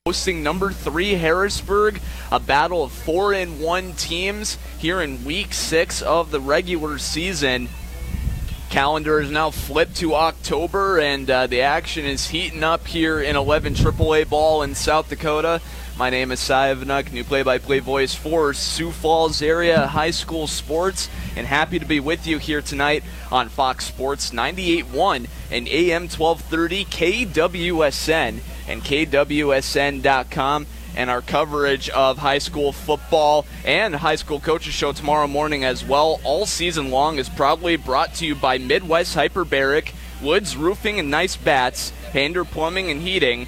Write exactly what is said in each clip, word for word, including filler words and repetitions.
hosting number three Harrisburg, a battle of four and one teams here in week six of the regular season. Calendar is now flipped to October, and uh, the action is heating up here in eleven triple A ball in South Dakota. My name is Cy Vanuk, new play-by-play voice for Sioux Falls area high school sports, and happy to be with you here tonight on Fox Sports ninety-eight point one and A M twelve thirty K W S N and K W S N dot com. And our coverage of high school football and high school coaches show tomorrow morning as well, all season long, is proudly brought to you by Midwest Hyperbaric, Woods Roofing and Nice Bats, Hander Plumbing and Heating,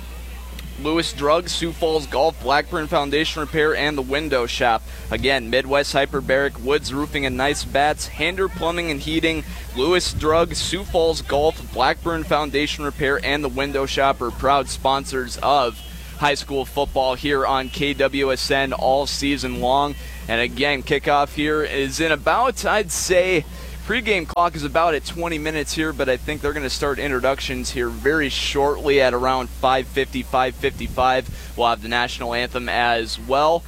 Lewis Drug, Sioux Falls Golf, Blackburn Foundation Repair, and the Window Shop. Again, Midwest Hyperbaric, Woods Roofing and Nice Bats, Hander Plumbing and Heating, Lewis Drug, Sioux Falls Golf, Blackburn Foundation Repair, and the Window Shop are proud sponsors of high school football here on K W S N all season long. And again, kickoff here is in about, I'd say, pregame clock is about at twenty minutes here, but I think they're going to start introductions here very shortly at around five fifty, five fifty-five. We'll have the national anthem as well.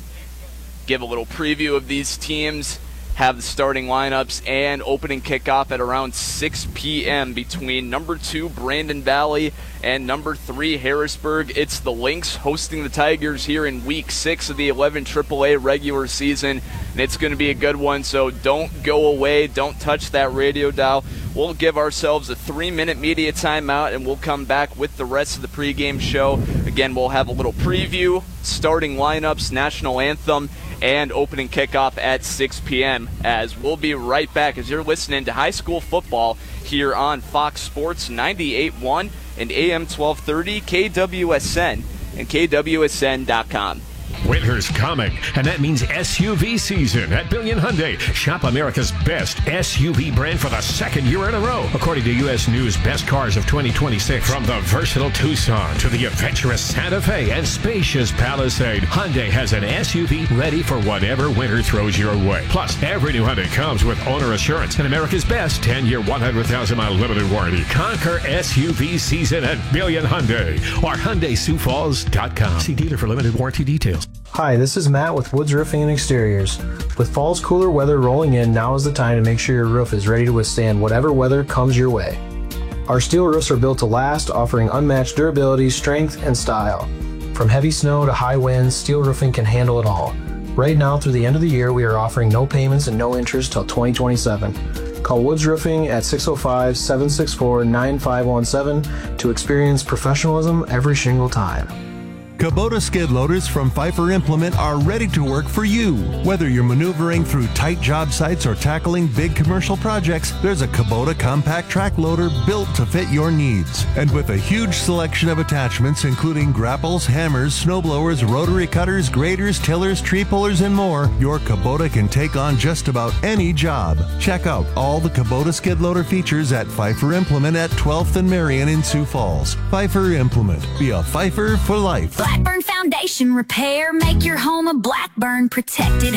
Give a little preview of these teams, have the starting lineups, and opening kickoff at around six p.m. between number two Brandon Valley and number three Harrisburg. It's the Lynx hosting the Tigers here in week six of the eleven triple A regular season, and it's going to be a good one, so don't go away. Don't touch that radio dial. We'll give ourselves a three-minute media timeout, and we'll come back with the rest of the pregame show. Again, we'll have a little preview, starting lineups, national anthem, and opening kickoff at six p.m. as we'll be right back as you're listening to high school football here on Fox Sports ninety-eight point one and A M twelve thirty K W S N and K W S N dot com. Winter's coming, and that means S U V season at Billion Hyundai. Shop America's best S U V brand for the second year in a row, according to U S News Best Cars of twenty twenty-six. From the versatile Tucson to the adventurous Santa Fe and spacious Palisade, Hyundai has an S U V ready for whatever winter throws your way. Plus, every new Hyundai comes with owner assurance and America's best ten-year, one hundred thousand mile limited warranty. Conquer S U V season at Billion Hyundai or Hyundai Sioux Falls dot com. See dealer for limited warranty details. Hi, this is Matt with Woods Roofing and Exteriors. With fall's cooler weather rolling in, now is the time to make sure your roof is ready to withstand whatever weather comes your way. Our steel roofs are built to last, offering unmatched durability, strength, and style. From heavy snow to high winds, steel roofing can handle it all. Right now, through the end of the year, we are offering no payments and no interest till twenty twenty-seven. Call Woods Roofing at six oh five, seven six four, nine five one seven to experience professionalism every shingle time. Kubota skid loaders from Pfeiffer Implement are ready to work for you. Whether you're maneuvering through tight job sites or tackling big commercial projects, there's a Kubota compact track loader built to fit your needs. And with a huge selection of attachments including grapples, hammers, snowblowers, rotary cutters, graders, tillers, tree pullers, and more, your Kubota can take on just about any job. Check out all the Kubota skid loader features at Pfeiffer Implement at twelfth and Marion in Sioux Falls. Pfeiffer Implement. Be a Pfeiffer for life. Blackburn Foundation Repair. Make your home a Blackburn protected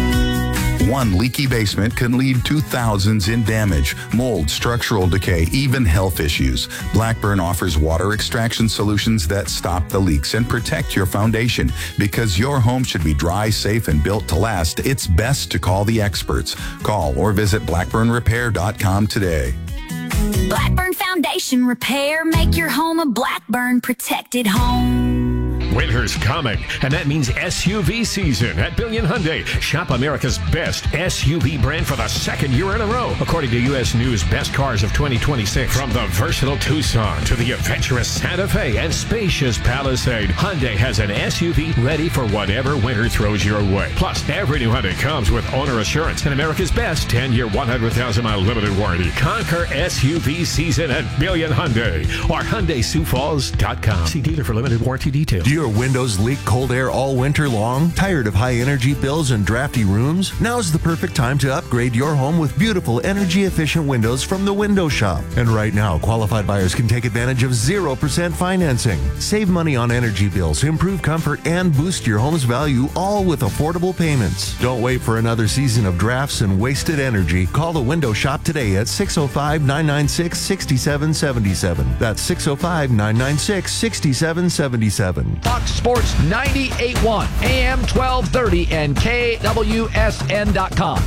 home. One leaky basement can lead to thousands in damage, mold, structural decay, even health issues. Blackburn offers water extraction solutions that stop the leaks and protect your foundation. Because your home should be dry, safe, and built to last, it's best to call the experts. Call or visit blackburn repair dot com today. Blackburn Foundation Repair. Make your home a Blackburn protected home. Winter's coming, and that means S U V season at Billion Hyundai. Shop America's best S U V brand for the second year in a row, according to U S News Best Cars of twenty twenty-six. From the versatile Tucson to the adventurous Santa Fe and spacious Palisade, Hyundai has an S U V ready for whatever winter throws your way. Plus, every new Hyundai comes with owner assurance and America's best ten-year, one hundred thousand mile limited warranty. Conquer S U V season at Billion Hyundai or Hyundai Sioux Falls dot com. See dealer for limited warranty details. Do you your windows leak cold air all winter long? Tired of high energy bills and drafty rooms? Now's the perfect time to upgrade your home with beautiful energy efficient windows from the Window Shop. And right now, qualified buyers can take advantage of zero percent financing. Save money on energy bills, improve comfort, and boost your home's value, all with affordable payments. Don't wait for another season of drafts and wasted energy. Call the Window Shop today at six oh five, nine nine six, six seven seven seven. That's six oh five, nine nine six, six seven seven seven. Fox Sports ninety-eight point one, A M twelve thirty, and K W S N dot com.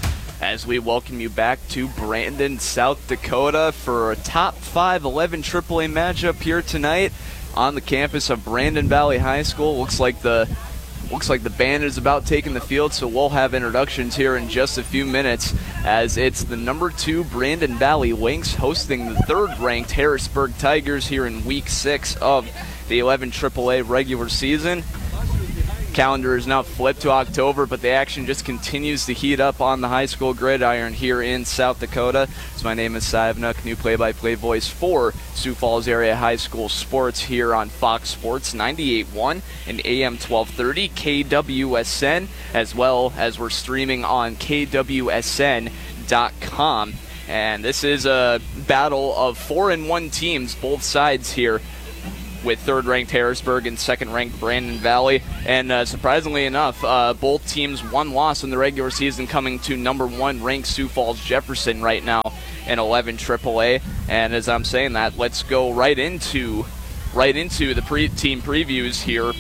As we welcome you back to Brandon, South Dakota for a top five eleven triple A matchup here tonight on the campus of Brandon Valley High School. Looks like the looks like the band is about taking the field, so we'll have introductions here in just a few minutes as it's the number two Brandon Valley Lynx hosting the third-ranked Harrisburg Tigers here in week six of the eleven triple A regular season. Calendar is now flipped to October, but the action just continues to heat up on the high school gridiron here in South Dakota. So my name is Cy Avnuk, new play-by-play voice for Sioux Falls Area High School Sports here on Fox Sports ninety-eight point one and A M twelve thirty K W S N, as well as we're streaming on K W S N dot com. And this is a battle of four and one teams, both sides here, with third-ranked Harrisburg and second-ranked Brandon Valley. And uh, surprisingly enough, uh, both teams one loss in the regular season, coming to number one ranked Sioux Falls Jefferson right now in eleven triple A. And as I'm saying that, let's go right into right into the pre- team previews here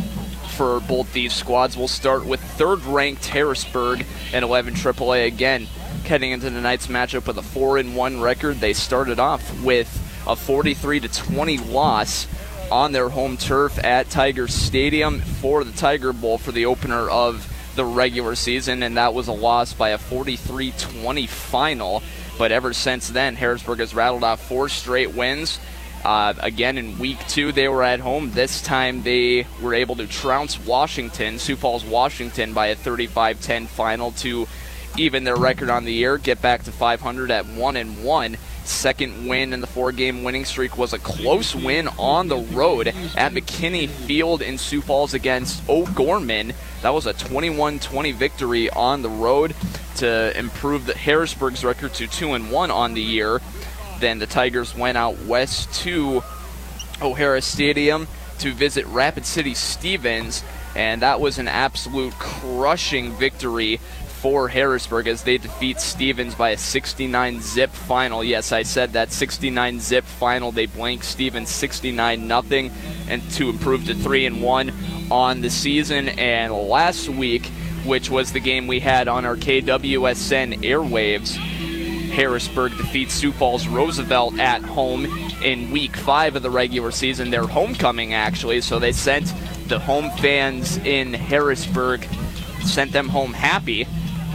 for both these squads. We'll start with third-ranked Harrisburg in eleven triple A again, heading into tonight's matchup with a four and one record. They started off with a forty-three to twenty loss on their home turf at Tiger Stadium for the Tiger Bowl for the opener of the regular season, and that was a loss by a forty-three twenty final. But ever since then, Harrisburg has rattled off four straight wins. Uh, again, in week two, they were at home. This time, they were able to trounce Washington, Sioux Falls, Washington, by a thirty-five ten final to even their record on the year, get back to five hundred at one and one. Second win in the four-game winning streak was a close win on the road at McKinney Field in Sioux Falls against O'Gorman. That was a twenty-one twenty victory on the road to improve the Harrisburg's record to two and one on the year. Then the Tigers went out west to O'Hara Stadium to visit Rapid City Stevens, and that was an absolute crushing victory for Harrisburg as they defeat Stevens by a sixty-nine zip final. Yes, I said that, sixty-nine zip final. They blanked Stevens sixty-nine nothing, and to improve to three and one on the season. And last week, which was the game we had on our K W S N airwaves, Harrisburg defeats Sioux Falls Roosevelt at home in week five of the regular season, their homecoming actually. So they sent the home fans in Harrisburg, sent them home happy,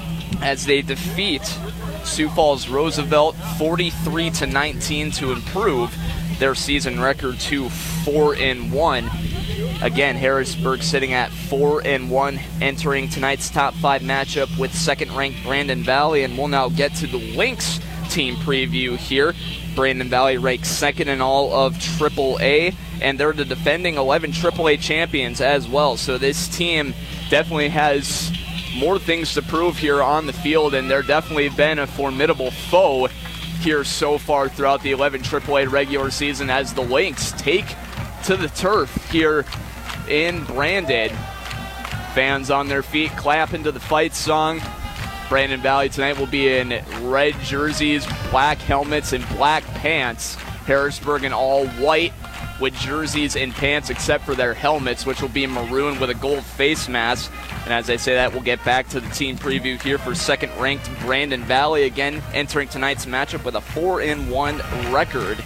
as they defeat Sioux Falls Roosevelt forty-three to nineteen to improve their season record to four and one. Again, Harrisburg sitting at four and one, entering tonight's top five matchup with second-ranked Brandon Valley. And we'll now get to the Lynx team preview here. Brandon Valley ranked second in all of triple A, and they're the defending eleven triple A champions as well. So this team definitely has more things to prove here on the field, and they're definitely been a formidable foe here so far throughout the eleven triple A regular season as the Lynx take to the turf here in Brandon. Fans on their feet clapping to the fight song. Brandon Valley tonight will be in red jerseys, black helmets, and black pants. Harrisburg in all white with jerseys and pants except for their helmets, which will be maroon with a gold face mask. And as I say that, we'll get back to the team preview here for second-ranked Brandon Valley, again entering tonight's matchup with a four and one record,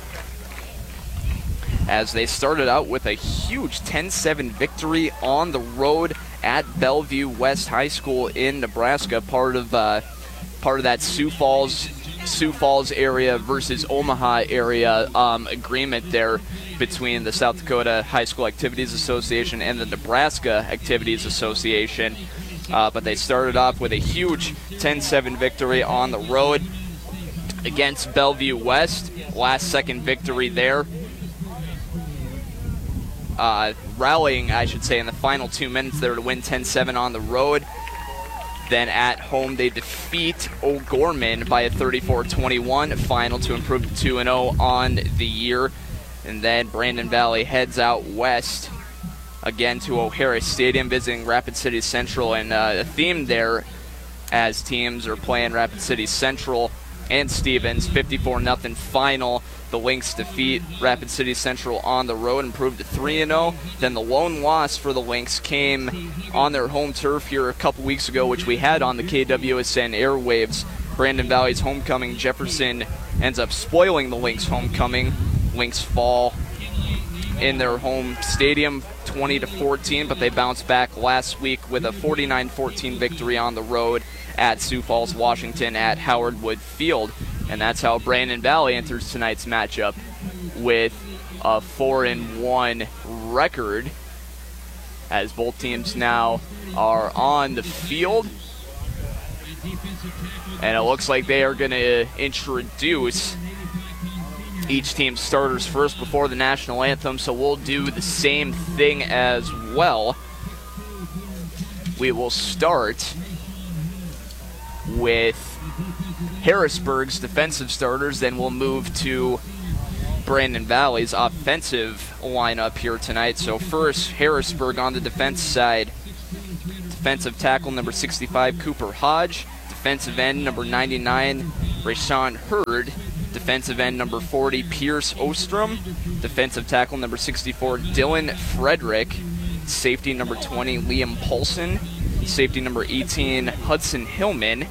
as they started out with a huge ten seven victory on the road at Bellevue West High School in Nebraska, part of uh, part of that Sioux Falls Sioux Falls area versus Omaha area um, agreement there between the South Dakota High School Activities Association and the Nebraska Activities Association. Uh, but they started off with a huge ten seven victory on the road against Bellevue West. Last second victory there. uh, rallying, I should say, in the final two minutes there to win ten seven on the road. Then at home, they defeat O'Gorman by a thirty-four twenty-one final to improve to two and oh on the year. And then Brandon Valley heads out west again to O'Hara Stadium, visiting Rapid City Central. And uh, the theme there, as teams are playing Rapid City Central and Stevens, fifty-four nothing final. The Lynx defeat Rapid City Central on the road, improved to three and oh. Then the lone loss for the Lynx came on their home turf here a couple weeks ago, which we had on the K W S N airwaves. Brandon Valley's homecoming. Jefferson ends up spoiling the Lynx homecoming. Lynx fall in their home stadium twenty to fourteen, but they bounced back last week with a forty-nine fourteen victory on the road at Sioux Falls, Washington at Howard Wood Field. And that's how Brandon Valley enters tonight's matchup, with a four and one record, as both teams now are on the field. And it looks like they are going to introduce each team's starters first before the national anthem, so we'll do the same thing as well. We will start with Harrisburg's defensive starters, then we'll move to Brandon Valley's offensive lineup here tonight. So first, Harrisburg on the defense side. Defensive tackle number sixty-five, Cooper Hodge. Defensive end number ninety-nine, Rashawn Hurd. Defensive end number forty, Pierce Ostrom. Defensive tackle number sixty-four, Dylan Frederick. Safety number twenty, Liam Paulson. Safety number eighteen, Hudson Hillman.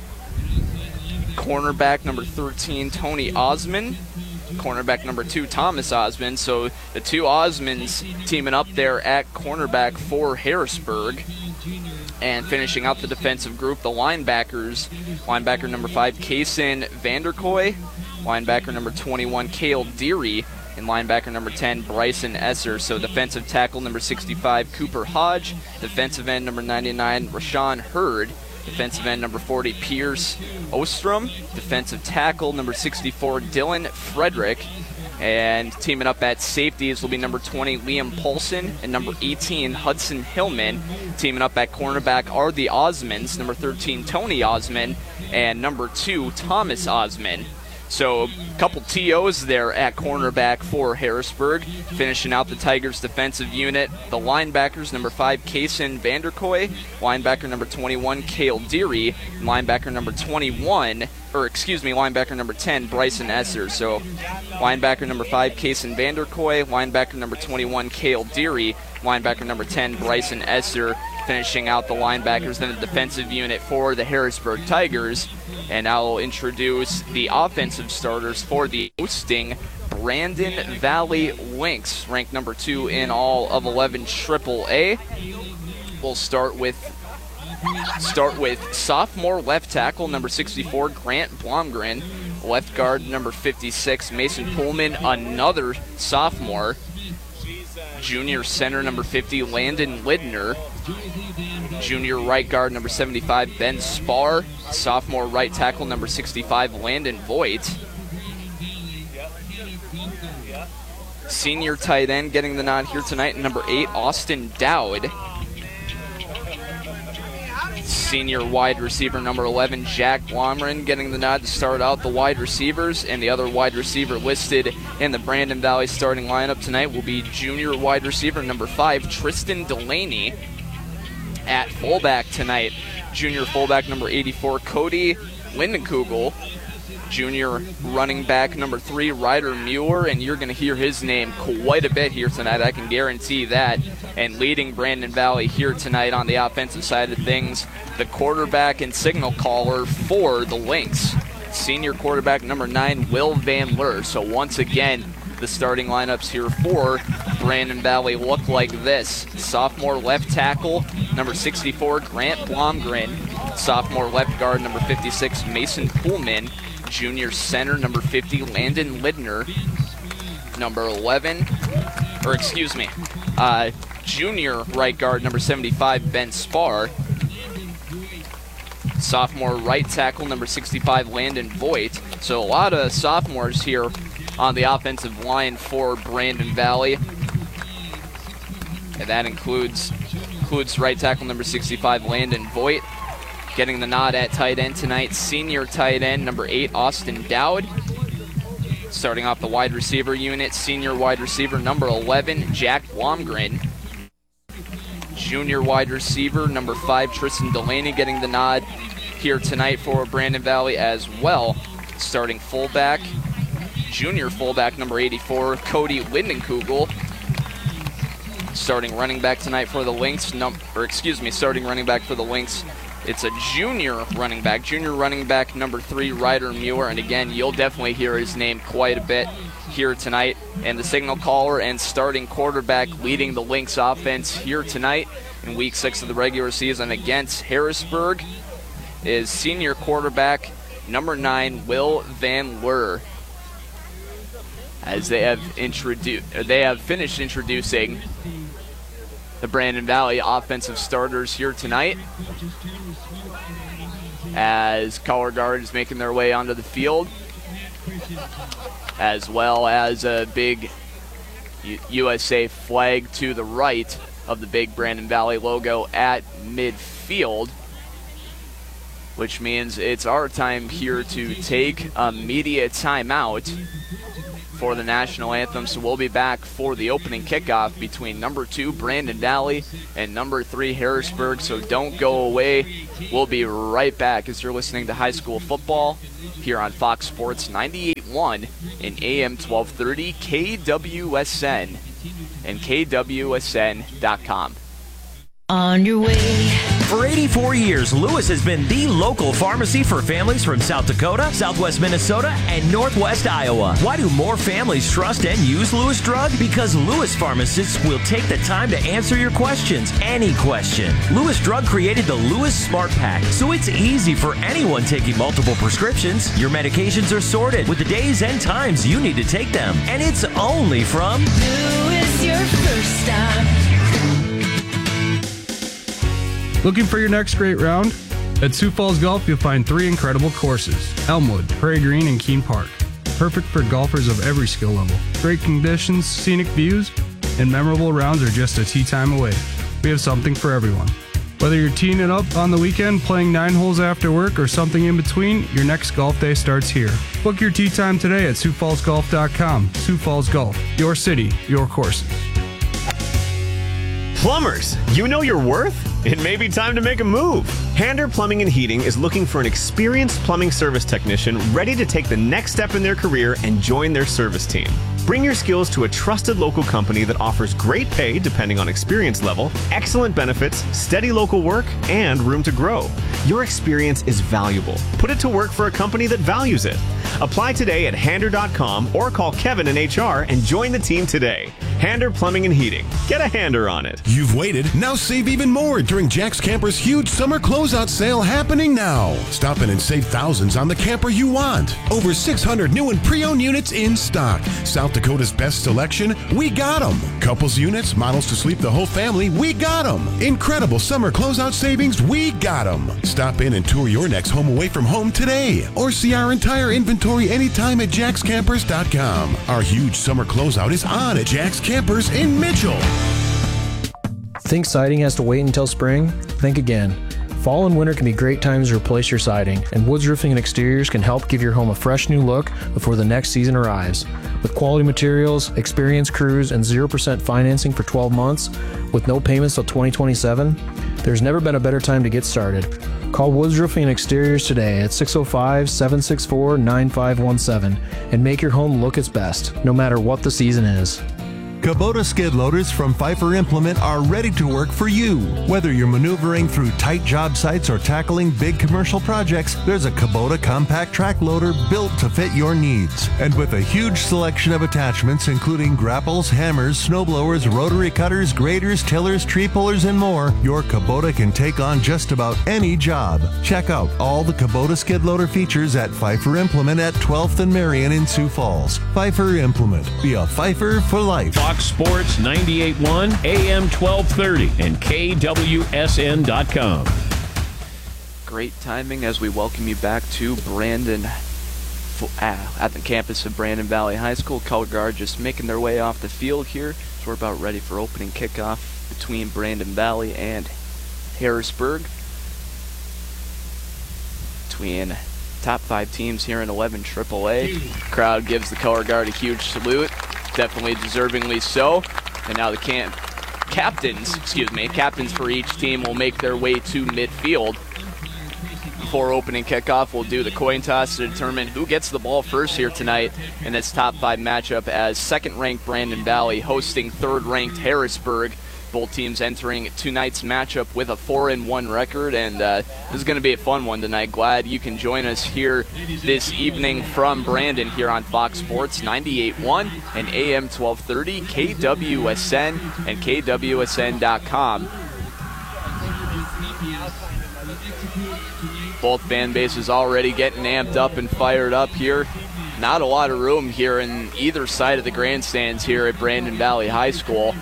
Cornerback number thirteen, Tony Osmond. Cornerback number two, Thomas Osmond. So the two Osmonds teaming up there at cornerback for Harrisburg. And finishing out the defensive group, the linebackers. Linebacker number five, Kaysen Vanderkoy. Linebacker number twenty-one, Cale Deary. And linebacker number ten, Bryson Esser. So defensive tackle number sixty-five, Cooper Hodge. Defensive end number ninety-nine, Rashawn Hurd. Defensive end number forty, Pierce Ostrom. Defensive tackle number sixty-four, Dylan Frederick. And teaming up at safeties will be number twenty, Liam Paulson, and number eighteen, Hudson Hillman. Teaming up at cornerback are the Osmonds, number thirteen, Tony Osmond, and number two, Thomas Osmond. So a couple T Os there at cornerback for Harrisburg. Finishing out the Tigers' defensive unit, the linebackers, number five, Kaysen Vanderkoy. Linebacker number twenty-one, Cale Deary. And linebacker number twenty-one, or excuse me, linebacker number ten, Bryson Esser. So linebacker number five, Kaysen Vanderkoy. Linebacker number twenty-one, Cale Deary. Linebacker number ten, Bryson Esser. Finishing out the linebackers, then the defensive unit for the Harrisburg Tigers. And I'll introduce the offensive starters for the hosting Brandon Valley Lynx, ranked number two in all of eleven triple A. We'll start with start with sophomore left tackle number sixty-four, Grant Blomgren. Left guard number fifty-six, Mason Pullman, another sophomore. Junior center number fifty, Landon Lidner. Junior right guard number seventy-five, Ben Spar. Sophomore right tackle number sixty-five, Landon Voigt. Senior tight end getting the nod here tonight, number eight, Austin Dowd. Senior wide receiver number eleven, Jack Blomgren, getting the nod to start out the wide receivers. And the other wide receiver listed in the Brandon Valley starting lineup tonight will be junior wide receiver number five, Tristan Delaney. At fullback tonight, junior fullback number eighty-four, Cody Lindenkugel. Junior running back number three, Ryder Mueller, and you're going to hear his name quite a bit here tonight, I can guarantee that. And leading Brandon Valley here tonight on the offensive side of things, the quarterback and signal caller for the Lynx, senior quarterback number nine, Will Van Leer. So once again, the starting lineups here for Brandon Valley look like this. Sophomore left tackle, number sixty-four, Grant Blomgren. Sophomore left guard, number fifty-six, Mason Pullman. Junior center, number fifty, Landon Lidner. Number eleven, or excuse me, uh, junior right guard, number seventy-five, Ben Spar. Sophomore right tackle, number sixty-five, Landon Voigt. So a lot of sophomores here on the offensive line for Brandon Valley. And that includes includes right tackle number sixty-five, Landon Voigt. Getting the nod at tight end tonight, senior tight end number eight, Austin Dowd. Starting off the wide receiver unit, senior wide receiver number eleven, Jack Blomgren. Junior wide receiver number five, Tristan Delaney, getting the nod here tonight for Brandon Valley as well. Starting fullback, junior fullback number eighty-four, Cody Lindenkugel. Starting running back tonight for the Lynx, num or excuse me, starting running back for the Lynx. It's a junior running back, junior running back number three, Ryder Muir, and again, you'll definitely hear his name quite a bit here tonight. And the signal caller and starting quarterback leading the Lynx offense here tonight in week six of the regular season against Harrisburg is senior quarterback number nine, Will Van Leur. As they have introduced, they have finished introducing the Brandon Valley offensive starters here tonight, as color guard is making their way onto the field, as well as a big U S A flag to the right of the big Brandon Valley logo at midfield, which means it's our time here to take a media timeout for the national anthem. So we'll be back for the opening kickoff between number two Brandon Valley and number three Harrisburg. So don't go away. We'll be right back as you're listening to high school football here on Fox Sports ninety-eight point one and A M twelve thirty K W S N and K W S N dot com. On your way. For eighty-four years, Lewis has been the local pharmacy for families from South Dakota, Southwest Minnesota, and Northwest Iowa. Why do more families trust and use Lewis Drug? Because Lewis pharmacists will take the time to answer your questions, any question. Lewis Drug created the Lewis Smart Pack, so it's easy for anyone taking multiple prescriptions. Your medications are sorted with the days and times you need to take them, and it's only from Lewis, your first stop. Looking for your next great round? At Sioux Falls Golf, you'll find three incredible courses: Elmwood, Prairie Green, and Keene Park. Perfect for golfers of every skill level. Great conditions, scenic views, and memorable rounds are just a tee time away. We have something for everyone. Whether you're teeing it up on the weekend, playing nine holes after work, or something in between, your next golf day starts here. Book your tee time today at Sioux Falls Golf dot com. Sioux Falls Golf, your city, your courses. Plumbers, you know your worth? It may be time to make a move. Hander Plumbing and Heating is looking for an experienced plumbing service technician ready to take the next step in their career and join their service team. Bring your skills to a trusted local company that offers great pay depending on experience level, excellent benefits, steady local work, and room to grow. Your experience is valuable. Put it to work for a company that values it. Apply today at hander dot com or call Kevin in H R and join the team today. Hander Plumbing and Heating. Get a hander on it. You've waited. Now save even more during Jack's Camper's huge summer closeout sale happening now. Stop in and save thousands on the camper you want. Over six hundred new and pre-owned units in stock. South Dakota's best selection, we got them. Couples units, models to sleep the whole family, we got them. Incredible summer closeout savings, we got them. Stop in and tour your next home away from home today. Or see our entire inventory anytime at jacks campers dot com. Our huge summer closeout is on at Jack's Campers in Mitchell. Think siding has to wait until spring? Think again. Fall and winter can be great times to replace your siding, and Woods Roofing and Exteriors can help give your home a fresh new look before the next season arrives. With quality materials, experienced crews, and zero percent financing for twelve months with no payments till twenty twenty-seven, there's never been a better time to get started. Call Woods Roofing and Exteriors today at six oh five, seven six four, nine five one seven and make your home look its best, no matter what the season is. Kubota skid loaders from Pfeiffer Implement are ready to work for you. Whether you're maneuvering through tight job sites or tackling big commercial projects, there's a Kubota compact track loader built to fit your needs. And with a huge selection of attachments including grapples, hammers, snowblowers, rotary cutters, graders, tillers, tree pullers, and more, your Kubota can take on just about any job. Check out all the Kubota skid loader features at Pfeiffer Implement at twelfth and Marion in Sioux Falls. Pfeiffer Implement. Be a Pfeiffer for life. Fox Sports ninety-eight point one, A M twelve thirty, and K W S N dot com. Great timing as we welcome you back to Brandon, uh, at the campus of Brandon Valley High School. Color Guard just making their way off the field here. So we're about ready for opening kickoff between Brandon Valley and Harrisburg. Between top five teams here in eleven triple A. Crowd gives the color guard a huge salute, definitely deservingly so. And now the camp captains, excuse me, captains for each team will make their way to midfield. Before opening kickoff, we'll do the coin toss to determine who gets the ball first here tonight in this top five matchup, as second-ranked Brandon Valley hosting third-ranked Harrisburg. Both teams entering tonight's matchup with a four and one record, and uh, this is going to be a fun one tonight. Glad you can join us here this evening from Brandon here on Fox Sports ninety-eight point one and A M twelve thirty, K W S N and K W S N dot com. Both fan bases already getting amped up and fired up here. Not a lot of room here in either side of the grandstands here at Brandon Valley High School.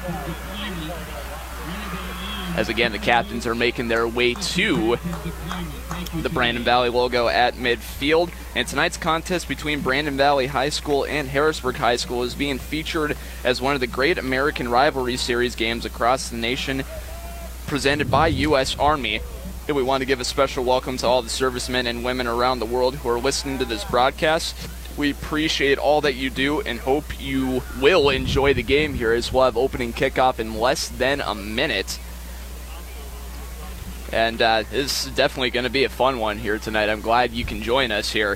As again, the captains are making their way to the Brandon Valley logo at midfield. And tonight's contest between Brandon Valley High School and Harrisburg High School is being featured as one of the Great American Rivalry Series games across the nation, presented by U S Army. And we want to give a special welcome to all the servicemen and women around the world who are listening to this broadcast. We appreciate all that you do and hope you will enjoy the game here, as we'll have opening kickoff in less than a minute. And uh, this is definitely going to be a fun one here tonight. I'm glad you can join us here.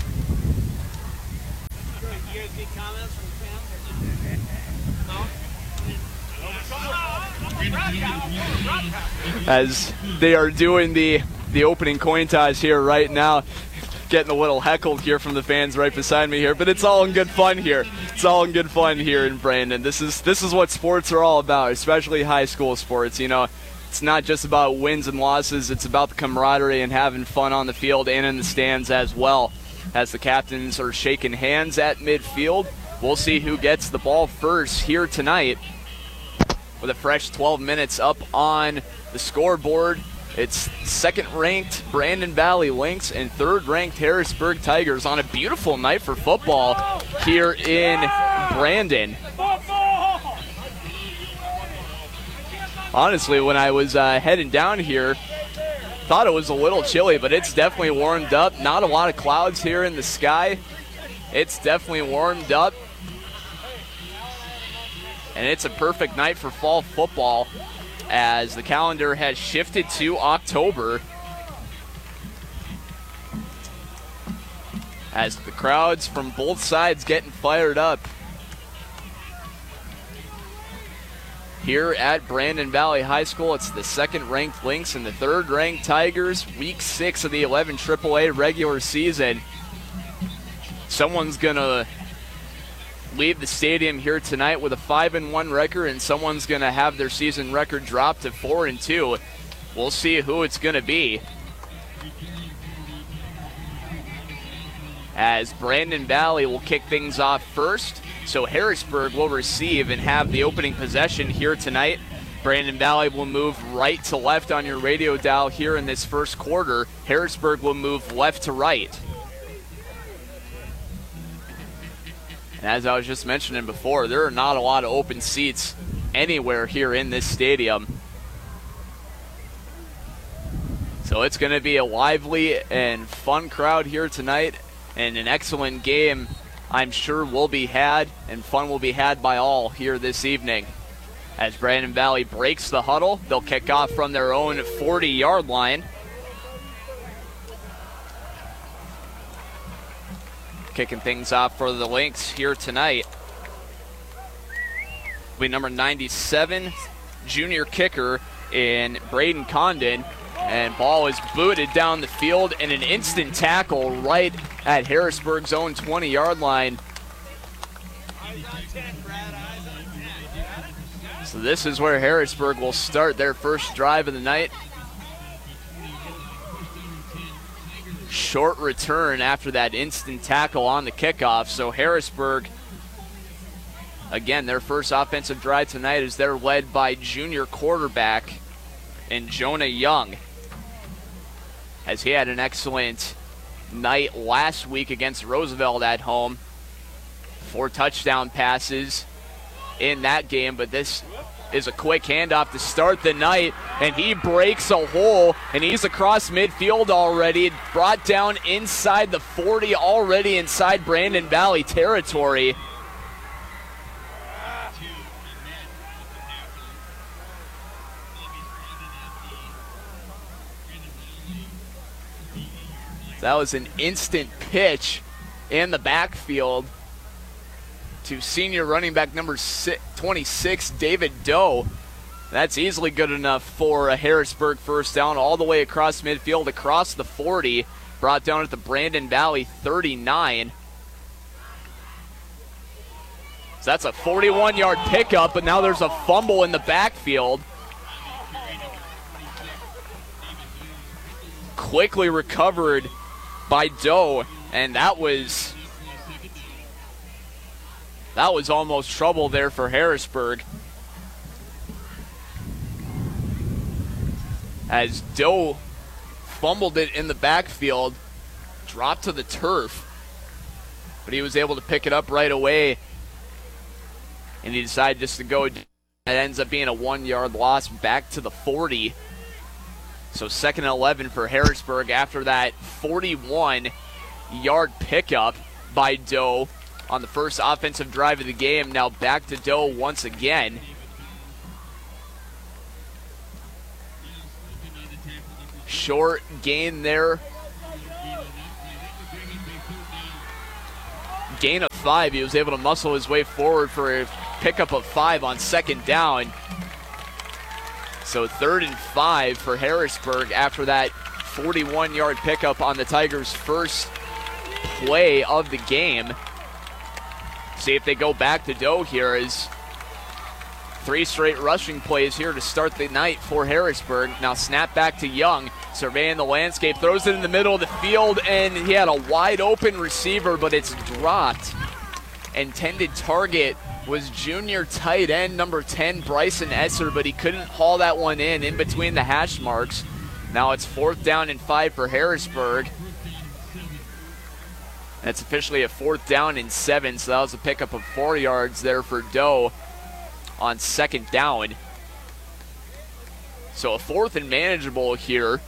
As they are doing the, the opening coin toss here right now, getting a little heckled here from the fans right beside me here, but it's all in good fun here. It's all in good fun here in Brandon. This is this is what sports are all about, especially high school sports. You know, it's not just about wins and losses. It's about the camaraderie and having fun on the field and in the stands as well. As the captains are shaking hands at midfield, we'll see who gets the ball first here tonight. With a fresh twelve minutes up on the scoreboard, it's second-ranked Brandon Valley Lynx and third-ranked Harrisburg Tigers on a beautiful night for football here in Brandon. Honestly, when I was uh, heading down here, thought it was a little chilly, but it's definitely warmed up. Not a lot of clouds here in the sky. It's definitely warmed up. And it's a perfect night for fall football, as the calendar has shifted to October. As the crowds from both sides getting fired up here at Brandon Valley High School. It's the second-ranked Lynx and the third-ranked Tigers, week six of the eleven triple A regular season. Someone's gonna leave the stadium here tonight with a five and one record, and someone's going to have their season record drop to four and two. We'll see who it's going to be. As Brandon Valley will kick things off first, so Harrisburg will receive and have the opening possession here tonight. Brandon Valley will move right to left on your radio dial here in this first quarter. Harrisburg will move left to right. And as I was just mentioning before, there are not a lot of open seats anywhere here in this stadium. So it's going to be a lively and fun crowd here tonight, and an excellent game I'm sure will be had, and fun will be had by all here this evening. As Brandon Valley breaks the huddle, they'll kick off from their own forty-yard line. Kicking things off for the Lynx here tonight will be number ninety-seven, junior kicker in Braden Condon. And ball is booted down the field, and an instant tackle right at Harrisburg's own twenty-yard line. So this is where Harrisburg will start their first drive of the night. Short return after that instant tackle on the kickoff. So Harrisburg, again, their first offensive drive tonight is they're led by junior quarterback and Jonah Young, as he had an excellent night last week against Roosevelt at home. Four touchdown passes in that game, but this is a quick handoff to start the night, and he breaks a hole, and he's across midfield already, brought down inside the forty, already inside Brandon Valley territory. That was an instant pitch in the backfield to senior running back number twenty-six, David Doe. That's easily good enough for a Harrisburg first down, all the way across midfield, across the forty, brought down at the Brandon Valley thirty-nine. So that's a forty-one-yard pickup, but now there's a fumble in the backfield. Quickly recovered by Doe, and that was that was almost trouble there for Harrisburg, as Doe fumbled it in the backfield, dropped to the turf, but he was able to pick it up right away, and he decided just to go. It ends up being a one-yard loss back to the forty. So second and eleven for Harrisburg after that forty-one-yard pickup by Doe on the first offensive drive of the game. Now back to Doe once again. Short gain there. Gain of five. He was able to muscle his way forward for a pickup of five on second down. So third and five for Harrisburg after that forty-one-yard pickup on the Tigers' first play of the game. See if they go back to Doe here, as three straight rushing plays here to start the night for Harrisburg. Now snap back to Young, surveying the landscape, throws it in the middle of the field, and he had a wide open receiver, but it's dropped. Intended target was junior tight end number ten, Bryson Esser, but he couldn't haul that one in in between the hash marks. Now it's fourth down and five for Harrisburg. That's officially a fourth down and seven, so that was a pickup of four yards there for Doe on second down. So a fourth and manageable here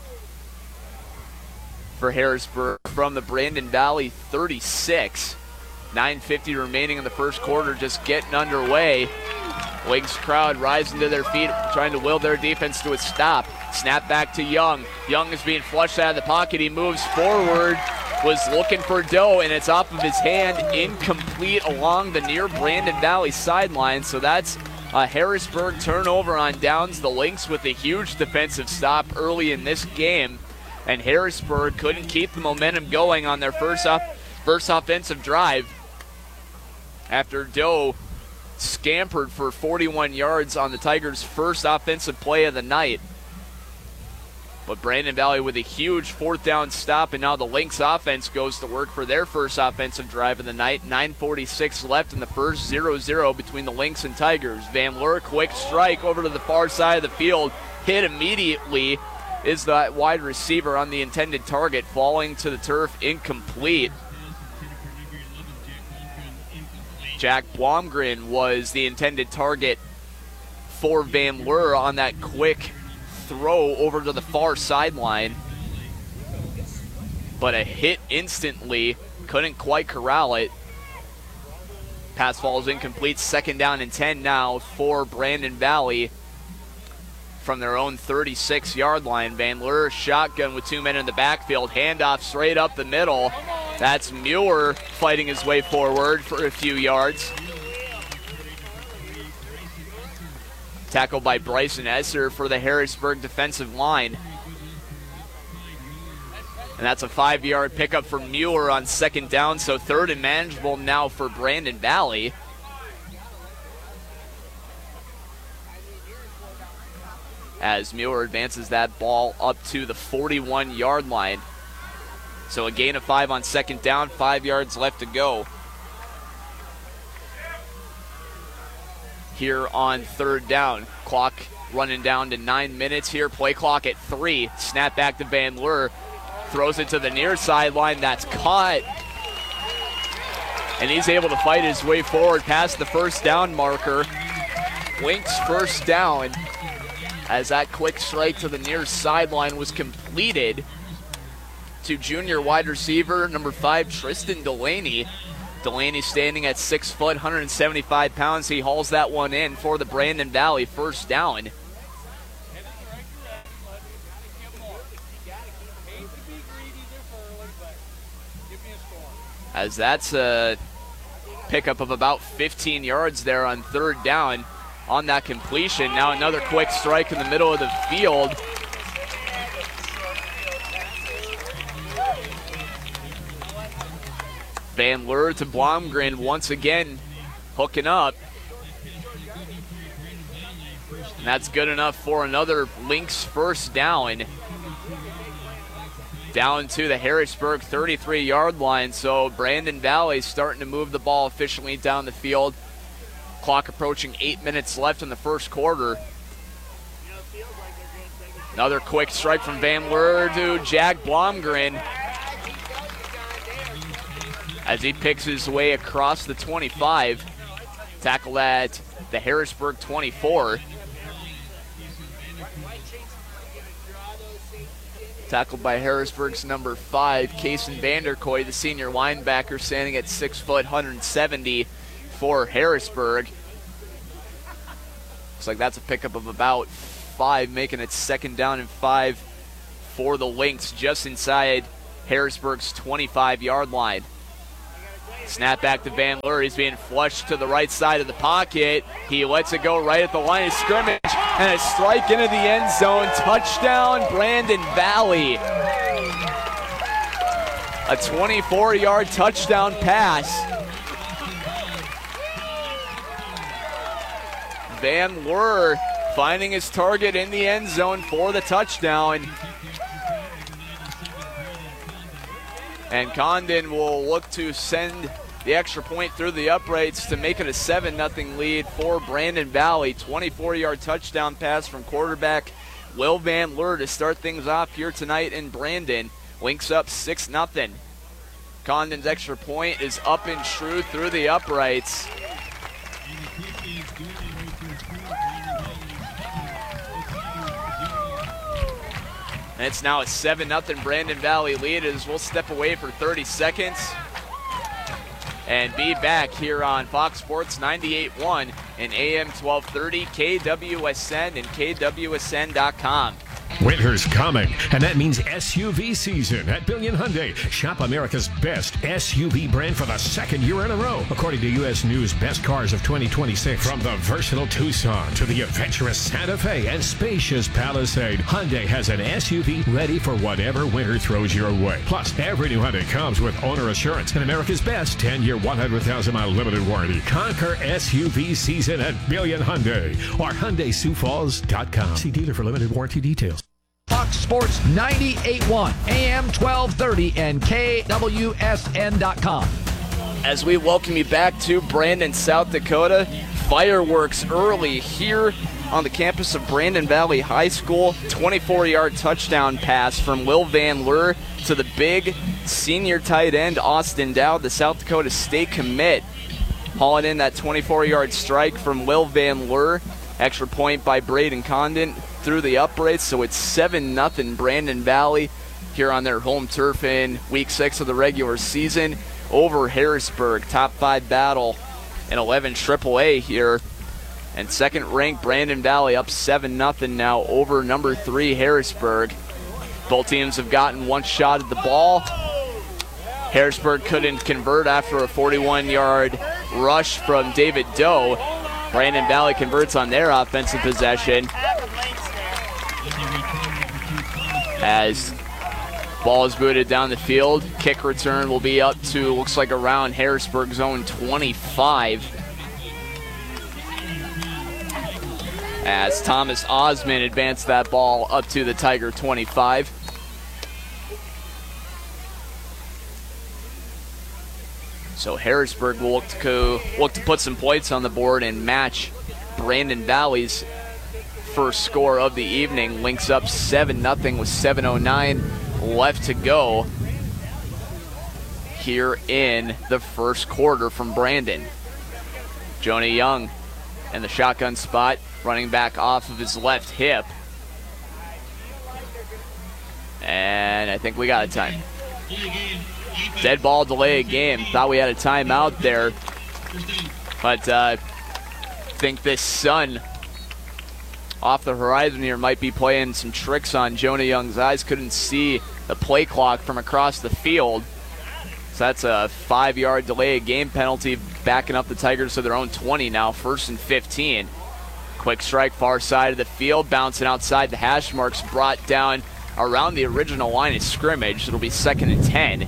for Harrisburg from the Brandon Valley thirty-six. nine fifty remaining in the first quarter, just getting underway. Lynx crowd rising to their feet, trying to will their defense to a stop. Snap back to Young. Young is being flushed out of the pocket. He moves forward, was looking for Doe, and it's off of his hand, incomplete along the near Brandon Valley sideline. So that's a Harrisburg turnover on downs. The Lynx with a huge defensive stop early in this game, and Harrisburg couldn't keep the momentum going on their first off, first offensive drive after Doe scampered for forty-one yards on the Tigers' first offensive play of the night. But Brandon Valley with a huge fourth down stop, and now the Lynx offense goes to work for their first offensive drive of the night. nine forty-six left in the first, zero zero between the Lynx and Tigers. Van Leur, quick strike over to the far side of the field, hit immediately, is that wide receiver on the intended target, falling to the turf, incomplete. Jack Blomgren was the intended target for Van Leur on that quick throw over to the far sideline. But a hit instantly, couldn't quite corral it. Pass falls incomplete, second down and ten now for Brandon Valley from their own thirty-six-yard line. Van Leur shotgun with two men in the backfield, handoff straight up the middle. That's Muir fighting his way forward for a few yards. Tackled by Bryson Esser for the Harrisburg defensive line. And that's a five-yard pickup for Muir on second down, so third and manageable now for Brandon Valley. As Muir advances that ball up to the forty-one-yard line. So a gain of five on second down, five yards left to go. Here on third down. Clock running down to nine minutes here. Play clock at three. Snap back to Van Leur. Throws it to the near sideline. That's caught. And he's able to fight his way forward past the first down marker. Lynx first down as that quick strike to the near sideline was completed to junior wide receiver number five, Tristan Delaney. Delaney standing at six foot, one hundred seventy-five pounds. He hauls that one in for the Brandon Valley first down. As that's a pickup of about fifteen yards there on third down on that completion. Now another quick strike in the middle of the field. Van Leur to Blomgren once again hooking up. And that's good enough for another Lynx first down. Down to the Harrisburg thirty-three yard line. So Brandon Valley starting to move the ball efficiently down the field. Clock approaching eight minutes left in the first quarter. Another quick strike from Van Leur to Jack Blomgren as he picks his way across the twenty-five. Tackled at the Harrisburg twenty-four. Tackled by Harrisburg's number five, Kason Vanderkoy, the senior linebacker, standing at six foot, one hundred seventy for Harrisburg. Looks like that's a pickup of about five, making it second down and five for the Lynx, just inside Harrisburg's twenty-five yard line. Snap back to Van Leur. He's being flushed to the right side of the pocket. He lets it go right at the line of scrimmage. And a strike into the end zone. Touchdown, Brandon Valley. A twenty-four yard touchdown pass. Van Leur finding his target in the end zone for the touchdown. And Condon will look to send the extra point through the uprights to make it a seven nothing lead for Brandon Valley. twenty-four yard touchdown pass from quarterback Will Van Leur to start things off here tonight in Brandon. Lynx up six nothing. Condon's extra point is up and true through the uprights. And it's now a seven nothing Brandon Valley lead as we'll step away for thirty seconds and be back here on Fox Sports ninety-eight point one and A M twelve thirty, K W S N and K W S N dot com. Winter's coming, and that means S U V season at Billion Hyundai. Shop America's best S U V brand for the second year in a row, according to U S News Best Cars of twenty twenty-six. From the versatile Tucson to the adventurous Santa Fe and spacious Palisade, Hyundai has an S U V ready for whatever winter throws your way. Plus, every new Hyundai comes with owner assurance and America's best ten year, one hundred thousand mile limited warranty. Conquer S U V season at Billion Hyundai or Hyundai Sioux Falls dot com. See dealer for limited warranty details. Fox Sports ninety-eight point one, A M twelve thirty, and K W S N dot com. As we welcome you back to Brandon, South Dakota, fireworks early here on the campus of Brandon Valley High School. twenty-four yard touchdown pass from Will Van Leur to the big senior tight end Austin Dowd, the South Dakota State commit. Hauling in that twenty-four yard strike from Will Van Leur. Extra point by Braden Condon through the uprights, so it's seven nothing Brandon Valley here on their home turf in week six of the regular season over Harrisburg. Top five battle in eleven triple A here. And second ranked Brandon Valley up seven nothing now over number three Harrisburg. Both teams have gotten one shot at the ball. Harrisburg couldn't convert after a forty-one yard rush from David Doe. Brandon Valley converts on their offensive possession. As ball is booted down the field, kick return will be up to, looks like around Harrisburg's own twenty-five. As Thomas Osman advanced that ball up to the Tiger twenty-five. So Harrisburg will look to, look to put some points on the board and match Brandon Valley's first score of the evening. Lynx up seven nothing with seven oh nine left to go here in the first quarter from Brandon. Jonah Young in the shotgun spot, running back off of his left hip. And I think we got a time. Dead ball, delay a game. Thought we had a timeout there. But uh, I think this sun off the horizon here might be playing some tricks on Jonah Young's eyes. Couldn't see the play clock from across the field. So that's a five-yard delay a game penalty, backing up the Tigers to their own twenty now, first and fifteen. Quick strike, far side of the field, bouncing outside the hash marks, brought down around the original line of scrimmage. It'll be second and ten.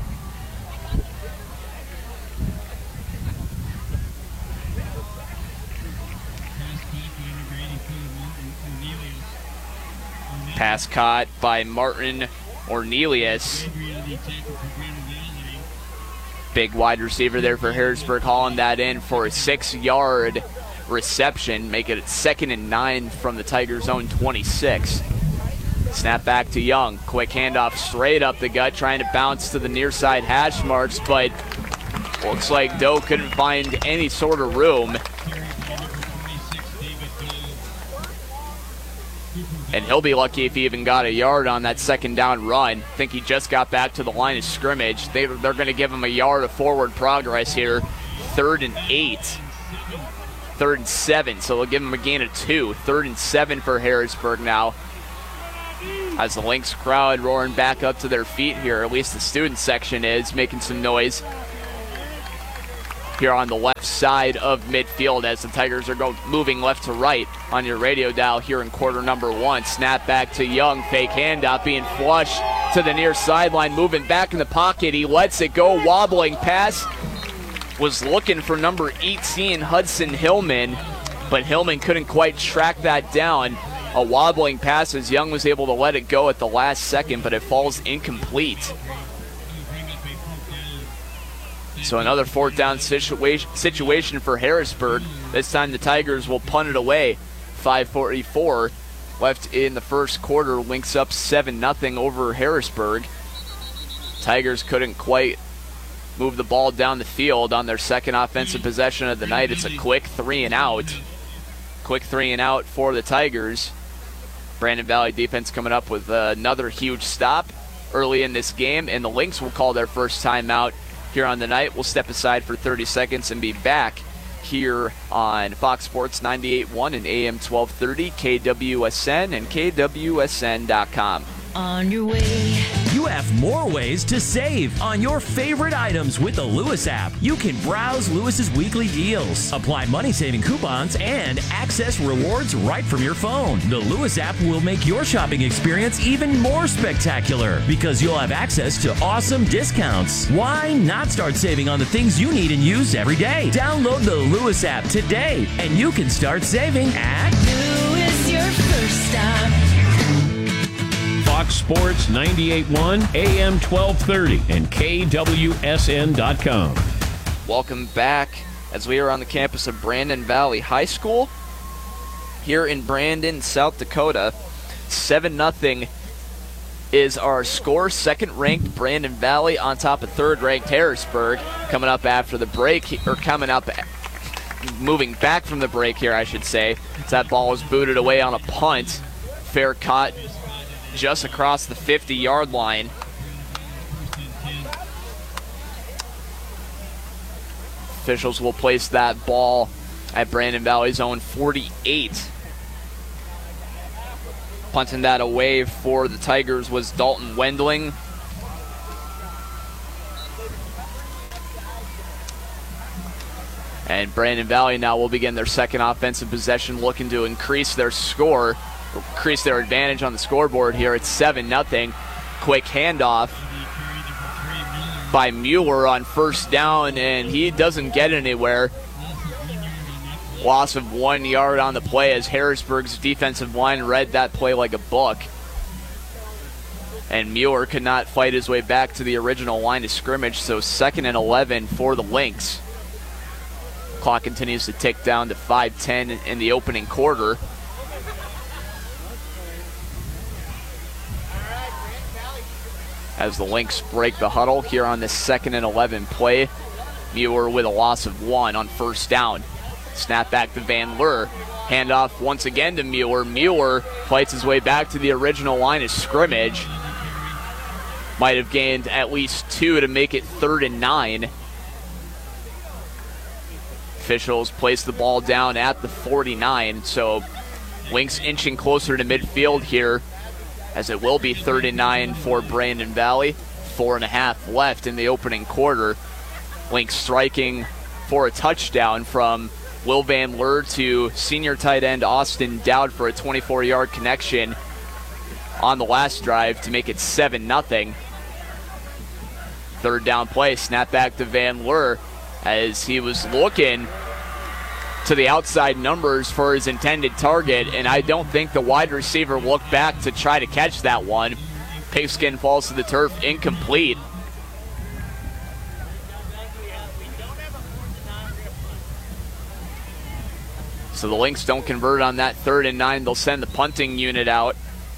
Pass caught by Martin Ornelius. Big wide receiver there for Harrisburg, hauling that in for a six-yard reception, make it second and nine from the Tigers' own twenty-six. Snap back to Young. Quick handoff straight up the gut, trying to bounce to the near side hash marks, but looks like Doe couldn't find any sort of room. And he'll be lucky if he even got a yard on that second down run. I think he just got back to the line of scrimmage. They, they're going to give him a yard of forward progress here. Third and eight. Third and seven, so they'll give him a gain of two. Third and seven for Harrisburg now. As the Lynx crowd roaring back up to their feet here, at least the student section is, making some noise here on the left side of midfield as the Tigers are go moving left to right on your radio dial here in quarter number one. Snap back to Young, fake handoff, being flushed to the near sideline, moving back in the pocket. He lets it go, wobbling pass. Was looking for number eighteen, Hudson Hillman, but Hillman couldn't quite track that down. A wobbling pass as Young was able to let it go at the last second, but it falls incomplete. So another fourth down situation situation for Harrisburg. This time the Tigers will punt it away. five forty-four left in the first quarter. Lynx up seven nothing over Harrisburg. Tigers couldn't quite move the ball down the field on their second offensive possession of the night. It's a quick three and out. Quick three and out for the Tigers. Brandon Valley defense coming up with another huge stop early in this game, and the Lynx will call their first timeout here on the night. We'll step aside for thirty seconds and be back here on Fox Sports ninety-eight point one and A M twelve thirty, K W S N and K W S N dot com. On your way. You have more ways to save on your favorite items with the Lewis app. You can browse Lewis's weekly deals, apply money-saving coupons, and access rewards right from your phone. The Lewis app will make your shopping experience even more spectacular because you'll have access to awesome discounts. Why not start saving on the things you need and use every day? Download the Lewis app today, and you can start saving at Lewis, your first stop. Fox Sports ninety-eight point one, A M twelve thirty, and K W S N dot com. Welcome back as we are on the campus of Brandon Valley High School here in Brandon, South Dakota. seven nothing is our score. Second-ranked Brandon Valley on top of third-ranked Harrisburg. Coming up after the break, or coming up, moving back from the break here, I should say. As that ball was booted away on a punt. Fair caught just across the fifty-yard line. Officials will place that ball at Brandon Valley's own forty-eight. Punting that away for the Tigers was Dalton Wendling. And Brandon Valley now will begin their second offensive possession, looking to increase their score, increase their advantage on the scoreboard here. It's seven nothing. Quick handoff by Mueller on first down, and he doesn't get anywhere. Loss of one yard on the play as Harrisburg's defensive line read that play like a book. And Mueller could not fight his way back to the original line of scrimmage, so second and eleven for the Lynx. Clock continues to tick down to five ten in the opening quarter. As the Lynx break the huddle here on this second and eleven play. Mueller with a loss of one on first down. Snap back to Van Leur. Handoff once again to Mueller. Mueller fights his way back to the original line of scrimmage. Might have gained at least two to make it third and nine. Officials place the ball down at the forty-nine, so Lynx inching closer to midfield here, as it will be third and nine for Brandon Valley. Four and a half left in the opening quarter. Lynx striking for a touchdown from Will Van Leur to senior tight end Austin Dowd for a twenty-four-yard connection on the last drive to make it seven nothing. Third down play, snap back to Van Leur as he was looking to the outside numbers for his intended target, and I don't think the wide receiver looked back to try to catch that one. Pigskin falls to the turf, incomplete. So the Lynx don't convert on that third and nine. They'll send the punting unit out.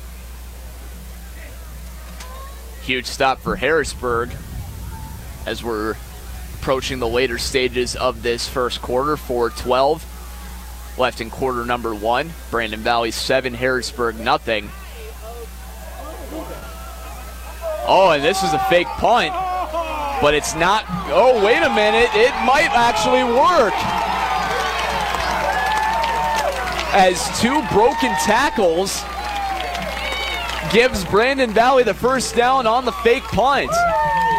Huge stop for Harrisburg as we're approaching the later stages of this first quarter. four twelve left in quarter number one. Brandon Valley seven, Harrisburg nothing. Oh, and this is a fake punt, but it's not. Oh, wait a minute. It might actually work. As two broken tackles gives Brandon Valley the first down on the fake punt.